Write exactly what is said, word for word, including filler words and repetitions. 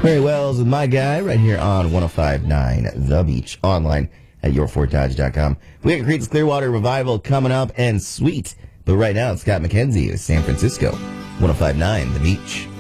Mary Wells with My Guy right here on one oh five point nine The Beach, online at your fort dodge dot com. We got Creedence Clearwater Revival coming up and Sweet. But right now, it's Scott McKenzie of San Francisco, one oh five point nine The Beach.